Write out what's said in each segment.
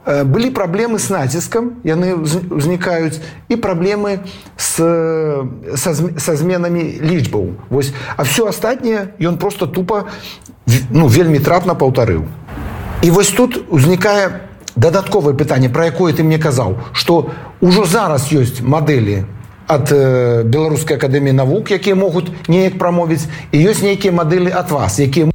Былі праблемы з націскам, яны ўзнікаюць, і праблемы са зменамі лічбаў. А все астатняе ён просто тупа вельмі трапна паўтарыў. І вось тут узнікае дадатковае пытанне, пра якое ты мне казаў, што ўжо зараз ёсць мадэлі ад Беларускай акадэміі навук, якія могуць неяк прамовіць, і ёсць нейкія мадэлі ад вас, якія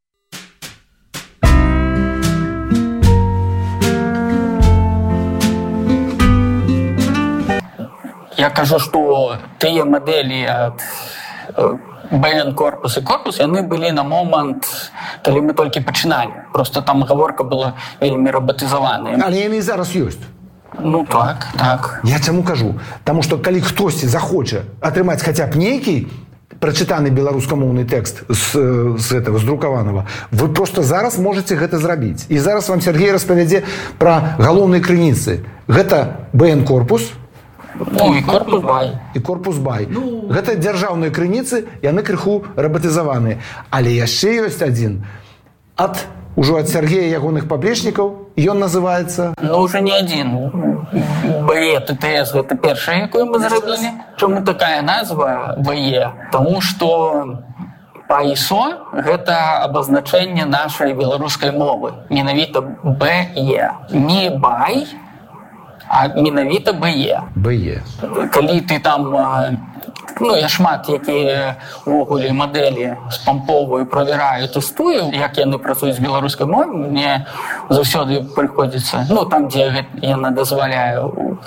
Я кажу, што тыя мадэлі ад БН-корпус і корпус, яны былі на момант, калі мы толькі пачыналі. Просто там гаворка была вельмі рабатызаваная. Але яны і зараз ёсць. Ну так. Я чаму кажу? Таму што калі хтосьці захоча атрымаць хаця б нейкі прачытаны беларускамоўны тэкст з друкаванага, вы просто зараз можаце гэта зрабіць. І зараз вам Сергей распавядзе пра галоўныя крыніцы. Гэта БН-корпус, і корпус Бай. І корпус Бай. Гэта дзяржаўныя крыніцы, яны крыху рабатызаваныя. Але яшчэ ёсць адзін. Ужо ад Сергея ягоных паплечнікаў, ён называецца... Уже не адзін. БЕ ТТС гэта першая, якую мы зрабілі. Чаму такая назва БЕ? Таму што па ISO гэта абазначэнне нашай беларускай мовы. Менавіта БЕ. Не Бай, а менавіта БЕ. БЕ. Калі ты там... я шмат якія ўвогуле мадэлі спамповую правяраю, тэстую, як яны працуюць з беларускай мовай, мне заўсёды прыходзіцца, там, дзе яна дазваляе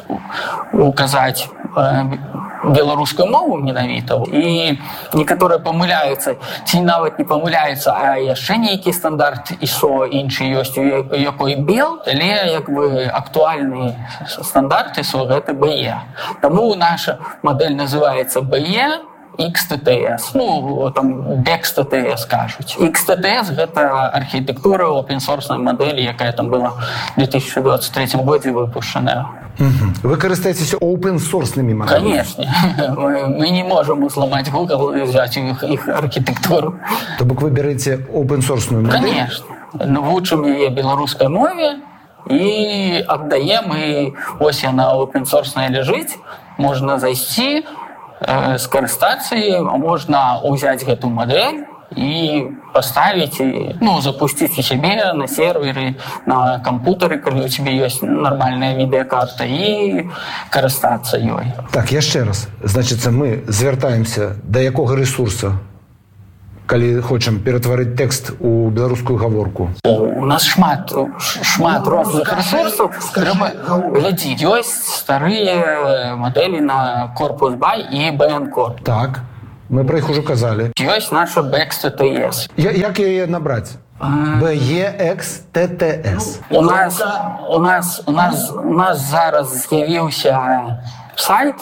указаць беларускую мову менавіта. І некаторыя памыляюцца, ці нават не памыляюцца, а яшчэ нейкі стандарт ISO іншы ёсць, у якой бел, але актуальны стандарт ISO гэта БЕ. Таму наша мадэль называецца БЕ XTTS, там BEXTTS кажуць. XTTS гэта архітэктура open-source мадэлі, якая там была в 2023 годзе выпушчаная. Вы карыстаецеся open-source-нымі мадэлямі? Конечно. Мы не можем узломать Google и взять их архитектуру. То бок вы берете open-source-ную модель? Конечно. Вучым яе беларускай мове і аддаем, і ось яна open-source-ная ляжыць. Можна зайсці, скарыстацца яе, можна ўзяць гэту мадэль і паставіць, запусціць у сябе на серверы, на кампутары, калі у цябе ёсць нармальная відэакарта, і карыстацца ёй. Так, яшчэ раз. Значыцца, мы звяртаемся да якога рэсурса, калі хочам ператварыць тэкст у беларускую гаворку? У нас шмат розных рэсурсаў. Трэба глядзіць. Ёсць старыя мадэлі на корпус Бай і БН-корпус. Так. Мы про іх ужо казалі. Ёсць наша BEXTTS. Як яе набраць? BEXTTS. У нас зараз з'явіўся сайт.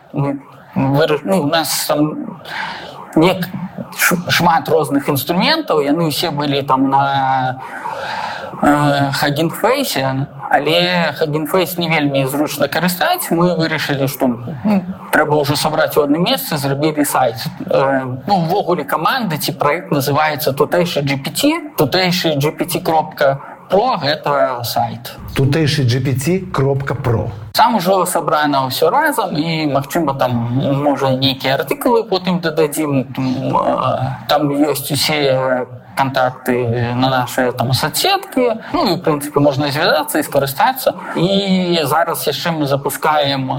У нас там шмат розных інструментаў. Яны ўсе былі там на Hugging Face, але Hugging Face не вельмі зручна карыстаць. Мы вырашылі, што трэба ўжо сабраць у адным месцы, зрабілі сайт. Увогуле каманда ці праект называецца Тутэйшы GPT. Тутэйшы GPT.pro гэта сайт. Тутэйшы GPT.pro. Там ужо сабрана ўсё разам, і, магчыма, там, можа, нейкія артыкулы потым дададзім. Там ёсць усе контакты на наши соцсетки. И, в принципе, можно звязаться и скористаться. И зараз еще мы запускаем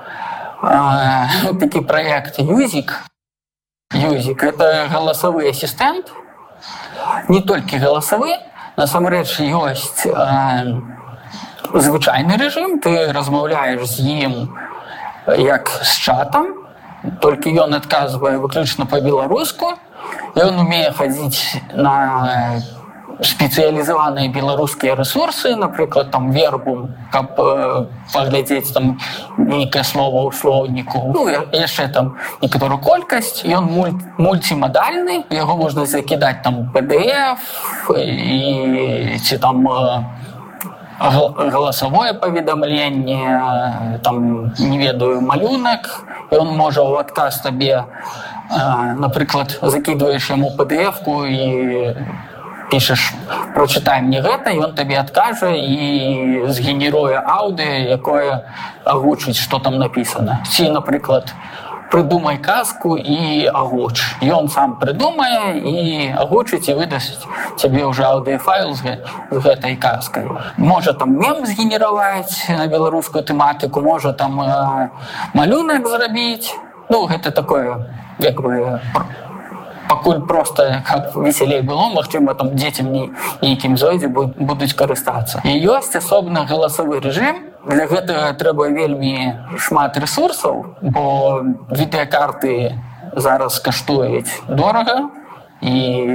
такой проект Юзик. Юзик — это голосовой ассистент. Не только голосовой. Насамрэч есть звычайны режим. Ты размаўляешь з ім як з чатом. Только ён адказвае выключна по-беларуску. И он умеет ходить на специализованные белорусские ресурсы, например, там Вербум, как поглядеть там некое слово у словнику. Еще там некоторую колькость, и он мультимодальный, его можно закидать там PDF и там голосовое поведомление, там не ведаю малюнок, и он может в отказ тебе, наприклад, закидываешь ему PDF-ку и пішаш «прочитай мне гэта», і ён табе адкажа і згенеруе аўдыо, якое агучыць, што там напісана. Ці, напрыклад, «прыдумай казку і агуч». Ён сам прыдумае і агучыць і выдасць цябе ўжо аўдыёфайл з гэтай казкай. Можа там мем згенераваць на беларускую тэматыку, можа там малюнак зрабіць. Ну, гэта такое, як бы, пакуль проста, каб весялей было, магчыма, там дзецям нейкім зойдзе будуць карыстацца. І ёсць асобны галасовы рэжым. Для гэтага трэба вельмі шмат рэсурсаў, бо відэакарты зараз каштуюць дорага, і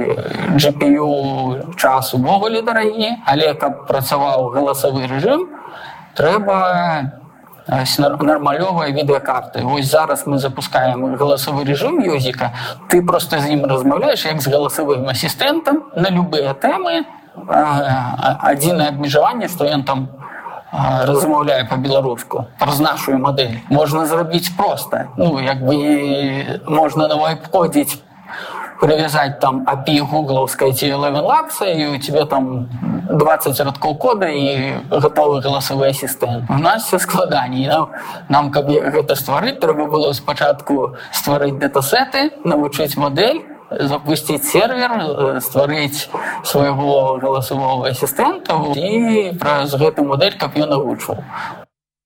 GPU час увогуле дарагі, але каб працаваў галасовы рэжым, трэба нармалёвыя відэакарты. Вось зараз мы запускаем галасовы рэжым Юзіка, ты проста з ім размаўляеш як з галасовым асістэнтам на любыя тэмы. Адзінае абмежаванне, што ён там размаўляе па-беларуску праз нашу мадэль. Можна зрабіць проста. Ну, як бы можна на вайп-кодзіць, привязать там API гугловской ці Eleven Labs, и у тебя там 20 радков кода и готовый голосовый ассистент. У нас все складаней. Нам, каб гэта стварыць, трэба было спачатку стварыць датасеты, навучыць модель, запустить сервер, стварыць свайго голосового ассистента і праз гэту модель, каб ён навучыў.